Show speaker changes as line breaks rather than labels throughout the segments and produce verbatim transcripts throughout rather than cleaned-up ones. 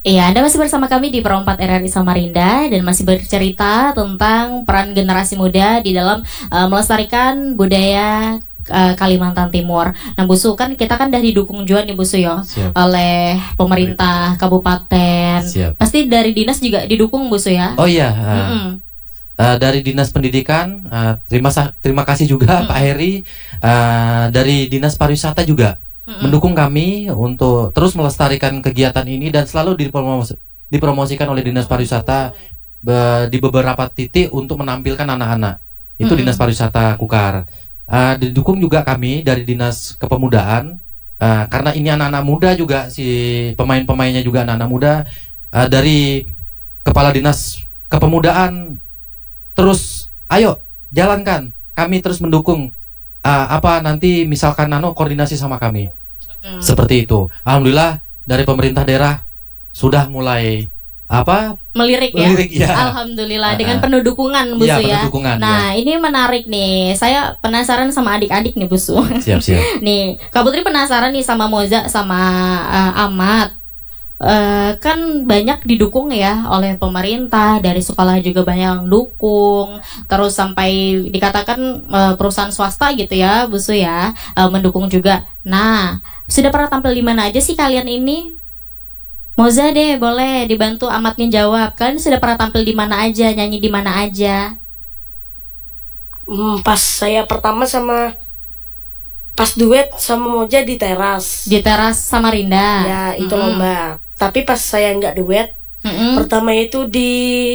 Iya, Anda masih bersama kami di Pro empat R R I Samarinda dan masih bercerita tentang peran generasi muda di dalam uh, melestarikan budaya uh, Kalimantan Timur. Nah, Busu, kan kita kan udah didukung juga nih Busu ya oleh pemerintah kabupaten.
Siap.
Pasti dari dinas juga didukung Busu ya?
Oh iya. Uh, uh, dari Dinas Pendidikan, uh, terima terima kasih juga mm-hmm. Pak Heri. Uh, dari Dinas Pariwisata juga mm-hmm. mendukung kami untuk terus melestarikan kegiatan ini dan selalu dipromos dipromosikan oleh Dinas Pariwisata be di beberapa titik untuk menampilkan anak-anak. Itu mm-hmm. Dinas Pariwisata Kukar. Uh, didukung juga kami dari Dinas Kepemudaan, uh, karena ini anak-anak muda juga, si pemain-pemainnya juga anak-anak muda. Uh, dari Kepala Dinas Kepemudaan terus ayo jalankan, kami terus mendukung uh, apa nanti misalkan nano koordinasi sama kami hmm. seperti itu. Alhamdulillah dari pemerintah daerah sudah mulai apa
melirik,
melirik
ya?
ya
Alhamdulillah dengan penuh dukungan Busu ya,
ya. Dukungan,
nah
ya.
Ini menarik nih, saya penasaran sama adik-adik nih Busu.
Siap-siap.
Nih Kak Putri penasaran nih sama Moza sama uh, Ahmad. Uh, kan banyak didukung ya oleh pemerintah, dari sekolah juga banyak yang dukung, terus sampai dikatakan uh, perusahaan swasta gitu ya Busu ya, uh, mendukung juga. Nah, sudah pernah tampil di mana aja sih kalian ini? Moza deh, boleh dibantu Ahmadnya jawab. Kalian sudah pernah tampil di mana aja, nyanyi di mana aja?
Hmm, pas saya pertama sama pas duet sama Moza di teras.
Di teras Samarinda.
Ya, itu
mm-hmm.
lomba. Tapi pas saya nggak duet, mm-hmm. pertama itu di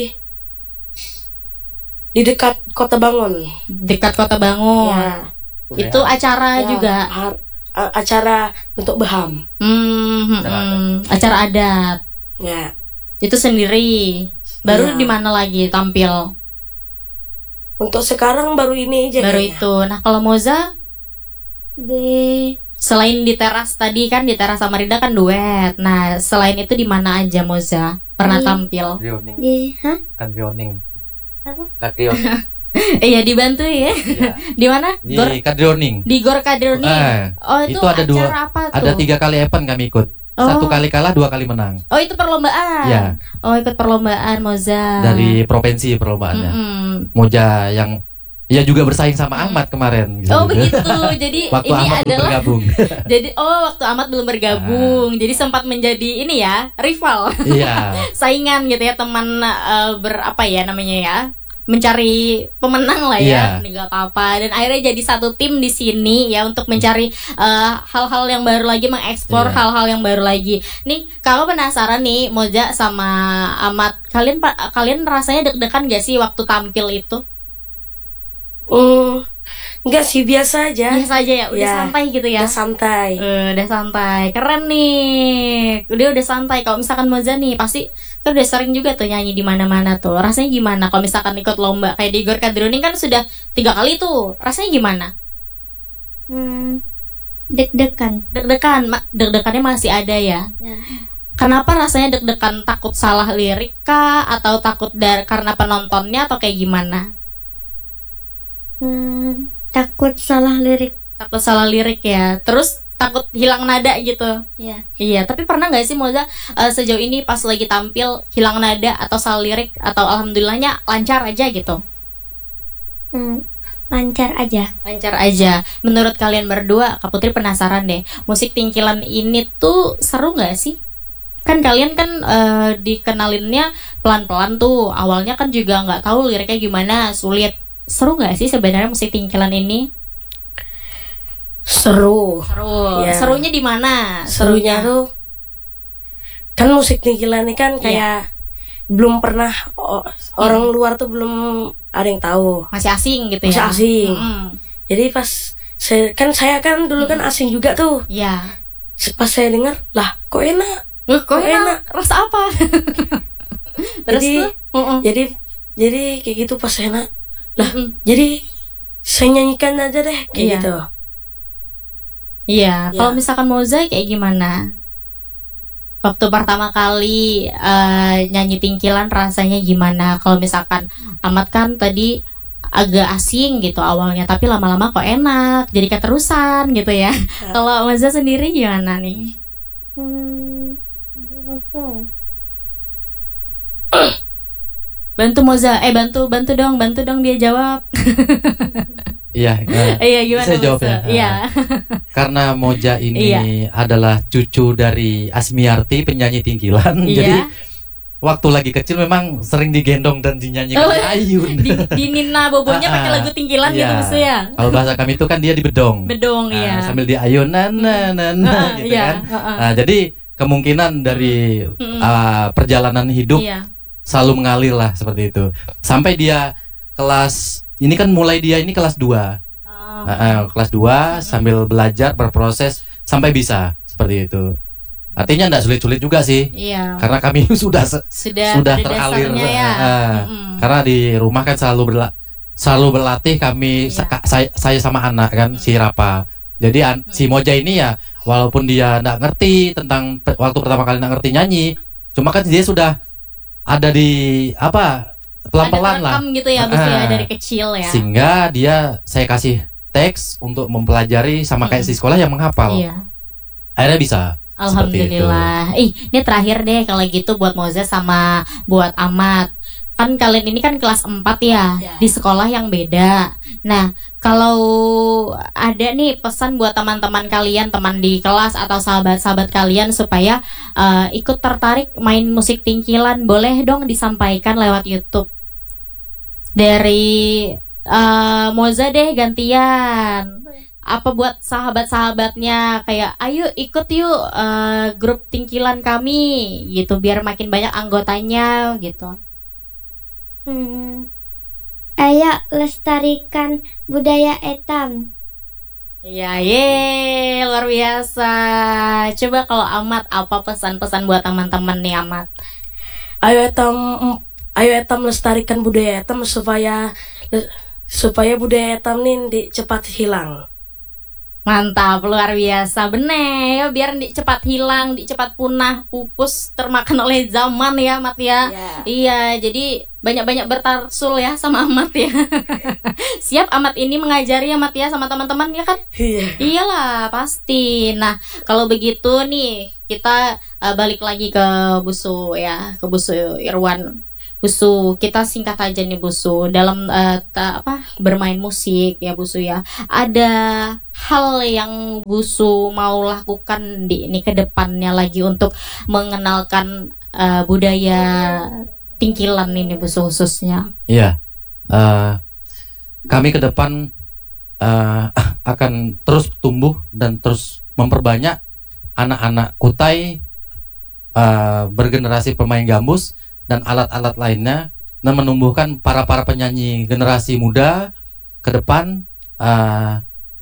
di dekat Kota Bangun.
Dekat Kota Bangun.
Ya.
Itu acara ya, juga.
Acara untuk Beham.
Hmm, hmm, acara adat.
Ya.
Itu sendiri. Baru
ya.
Di mana lagi tampil?
Untuk sekarang baru ini aja.
Baru
kayaknya.
Itu. Nah, kalau Moza di selain di teras tadi kan, di teras Samarinda kan duet. Nah, selain itu di mana aja Moza pernah di, tampil?
Di, hah?
Kadrioning.
Apa?
Kadrioning.
Iya, dibantu ya. Ya. Di mana?
Di Kadrioning.
Di Gor Kadrioning.
Eh,
oh, itu,
itu ada
acara
dua,
apa tuh?
Ada tiga kali event kami ikut. Oh. Satu kali kalah, dua kali menang.
Oh, itu perlombaan.
Ya.
Oh, ikut perlombaan Moza.
Dari provinsi perlombaannya.
Mm-hmm.
Moza yang ya juga bersaing sama Ahmad kemarin.
Gitu. Oh begitu. Jadi
waktu
ini
Ahmad
adalah
belum bergabung.
Jadi oh waktu Ahmad belum bergabung. Ah. Jadi sempat menjadi ini ya, rival.
Iya.
Saingan gitu ya, teman uh, berapa ya namanya ya? Mencari pemenang lah ya, nggak apa-apa. Dan akhirnya jadi satu tim di sini ya untuk mencari uh, hal-hal yang baru lagi, mengeksplor yeah. hal-hal yang baru lagi. Nih, kalau penasaran nih, Moza sama Ahmad, kalian kalian rasanya deg-degan gak sih waktu tampil itu?
Oh, enggak sih, biasa aja.
Biasa aja ya, udah ya, santai gitu ya.
Udah santai.
Uh, udah santai, keren nih. Udah udah santai. Kalau misalkan Moza nih, pasti kan udah sering juga tuh nyanyi di mana-mana tuh. Rasanya gimana kalau misalkan ikut lomba kayak di Gor Kadrioning kan sudah tiga kali tuh. Rasanya gimana?
Hmm, deg-degan.
Deg-degan, Ma- deg-degannya masih ada ya. ya. Kenapa rasanya deg-degan? Takut salah lirik kah? Atau takut dar- karena penontonnya atau kayak gimana?
Hmm, takut salah lirik.
Takut salah lirik ya. Terus takut hilang nada gitu.
Iya.
Iya, tapi pernah nggak sih Moza uh, sejauh ini pas lagi tampil hilang nada atau salah lirik, atau alhamdulillahnya lancar aja gitu?
Hmm, lancar aja.
Lancar aja. Menurut kalian berdua, Kak Putri penasaran deh, musik Tingkilan ini tuh seru nggak sih? Kan kalian kan uh, dikenalinnya pelan-pelan tuh. Awalnya kan juga nggak tahu liriknya gimana, sulit. Seru nggak sih sebenarnya musik Tingkilan ini?
Seru.
Seru. Ya. Serunya di mana?
Serunya tuh kan musik Tingkilan ini kan kayak ya. belum pernah o- orang hmm. luar tuh belum ada yang tahu.
Masih asing gitu
Masih
ya.
Masih asing.
Hmm.
Jadi pas saya kan saya kan dulu kan asing juga tuh.
Iya.
Pas saya dengar, lah kok enak?
Uh, kok, kok enak? enak? Rasa apa? Terus
jadi,
tuh? Uh-uh.
jadi jadi kayak gitu pas enak. Lah,
uh-uh.
jadi saya nyanyikan aja deh kayak
iya.
gitu.
Iya,
ya.
Kalau misalkan Moza kayak gimana? Waktu pertama kali uh, nyanyi Tingkilan rasanya gimana? Kalau misalkan Ahmad kan tadi agak asing gitu awalnya, tapi lama-lama kok enak, jadi keterusan gitu ya. ya. Kalau Moza sendiri gimana nih?
Hmm,
Bantu Moza, eh bantu bantu dong, bantu dong dia jawab.
Iya, eh,
Iya gimana?
bisa jawab
Moza?
ya.
Iya.
Karena Moja ini
Iya.
adalah cucu dari Asmiarti, penyanyi tingkilan.
Iya.
Jadi waktu lagi kecil memang sering digendong dan dinyanyikan
Oh,
di ayun.
Di, di Nina bobonya
Ah,
pakai
ah.
lagu tingkilan
Iya.
gitu Busu ya.
Kalau bahasa kami itu kan dia di bedong.
Bedong
Ah,
ya.
sambil di ayun na na na na,
Ah,
gitu
iya,
kan.
ah, ah.
Nah, jadi kemungkinan dari
Mm-mm.
ah, perjalanan hidup
Iya.
selalu mengalir lah seperti itu. Sampai dia kelas ini kan mulai dia ini kelas dua.
Oh.
Ah, ah, kelas dua sambil belajar berproses sampai bisa seperti itu. Artinya enggak sulit-sulit juga sih.
Iya.
Karena kami sudah se-
Sudah,
sudah
pada
teralir.
dasarnya ya.
ah,
Mm-mm.
Karena di rumah kan selalu berla- selalu berlatih kami
Iya.
seka- saya, saya sama anak kan si Rapa. Jadi an- si Moja ini ya walaupun dia enggak ngerti tentang pe- waktu pertama kali enggak ngerti nyanyi, cuma kan dia sudah ada di apa pelan-pelan
Ada
lah.
terekam gitu ya Busu ya
Ah.
dari kecil ya.
Sehingga dia saya kasih teks untuk mempelajari sama kayak
Mm-mm.
si sekolah yang menghafal.
Iya.
Akhirnya bisa. Seperti itu.
Alhamdulillah. Ih, ini terakhir deh kalau gitu buat Moza sama buat Amat. Kan kalian ini kan kelas empat ya,
Ya.
di sekolah yang beda. Nah, kalau ada nih pesan buat teman-teman kalian, teman di kelas atau sahabat-sahabat kalian supaya eh, ikut tertarik main musik tingkilan, boleh dong disampaikan lewat YouTube. Dari eh, Moza deh gantian. Apa buat sahabat-sahabatnya kayak ayo ikut yuk eh, grup tingkilan kami gitu biar makin banyak anggotanya gitu.
Hmm. Ayo lestarikan budaya etam.
Iya, ye luar biasa. Coba kalau Amat apa pesan-pesan buat teman-teman nih Amat?
Ayo etam, ayo etam lestarikan budaya etam supaya supaya budaya etam nih di- cepat hilang.
Mantap, luar biasa. Bener, biar di cepat hilang, di cepat punah, pupus, termakan oleh zaman ya, Mat ya.
Ya.
Iya, jadi banyak-banyak bertarsul ya sama Amat ya. Siap Amat ini mengajari ya, Mat ya, sama teman-teman ya kan?
Iya.
Iyalah, pasti. Nah, kalau begitu nih, kita uh, balik lagi ke Busu ya, ke Busu Irwan. Busu, kita singkat aja nih Busu. Dalam uh, ta- apa bermain musik ya Busu ya. Ada hal yang Busu mau lakukan di ini ke depannya lagi untuk mengenalkan uh, budaya tingkilan ini Busu khususnya.
Iya. Eh, kami ke depan eh, akan terus tumbuh dan terus memperbanyak anak-anak Kutai eh, bergenerasi pemain gambus dan alat-alat lainnya dan menumbuhkan para-para penyanyi generasi muda ke depan eh,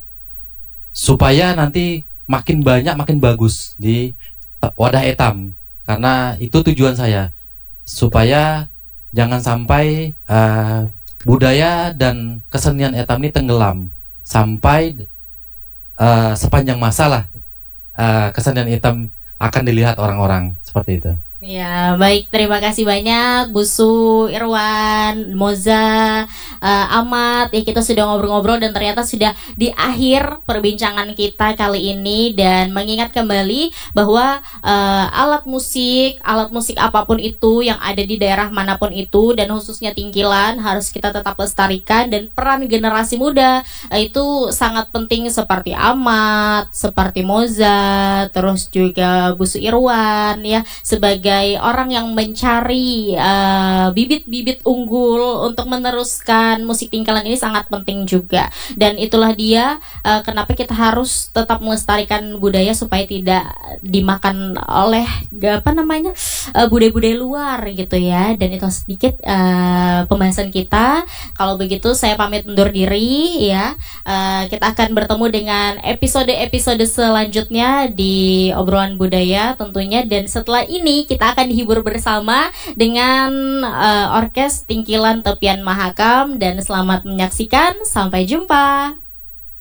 supaya nanti makin banyak makin bagus di wadah etam, karena itu tujuan saya supaya jangan sampai eh, budaya dan kesenian etam ini tenggelam sampai eh, sepanjang masa lah eh, kesenian etam akan dilihat orang-orang seperti itu.
Ya, baik, terima kasih banyak Busu, Irwan, Moza, eh, Amat. Ya, kita sudah ngobrol-ngobrol dan ternyata sudah di akhir perbincangan kita kali ini dan mengingat kembali bahwa eh, alat musik, alat musik apapun itu yang ada di daerah manapun itu dan khususnya tingkilan harus kita tetap lestarikan dan peran generasi muda eh, itu sangat penting seperti Amat, seperti Moza, terus juga Busu Irwan ya sebagai orang yang mencari uh, bibit-bibit unggul untuk meneruskan musik tingkalan ini sangat penting juga. Dan itulah dia uh, kenapa kita harus tetap melestarikan budaya supaya tidak dimakan oleh apa namanya uh, budaya-budaya luar gitu ya. Dan itu sedikit uh, pembahasan kita. Kalau begitu saya pamit undur diri ya. Uh, kita akan bertemu dengan episode-episode selanjutnya di obrolan budaya tentunya, dan setelah ini kita akan dihibur bersama dengan uh, orkes Tingkilan Tepian Mahakam, dan selamat menyaksikan, sampai jumpa.